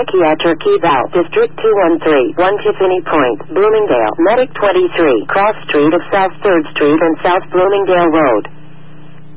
Turkey at Turkey Val, District 213, 1 Tiffany Point, Bloomingdale, Medic 23, Cross Street of South 3rd Street and South Bloomingdale Road.